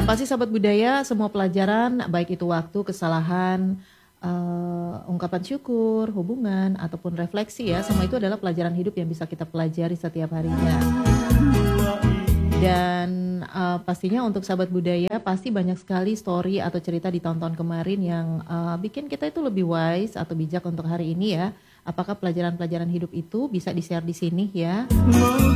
pasti sahabat budaya, semua pelajaran, baik itu waktu, kesalahan, ungkapan syukur, hubungan, ataupun refleksi ya, semua itu adalah pelajaran hidup yang bisa kita pelajari setiap harinya. Dan pastinya untuk sahabat budaya, pasti banyak sekali story atau cerita di tahun-tahun kemarin yang bikin kita itu lebih wise atau bijak untuk hari ini ya. Apakah pelajaran-pelajaran hidup itu bisa di-share di sini ya?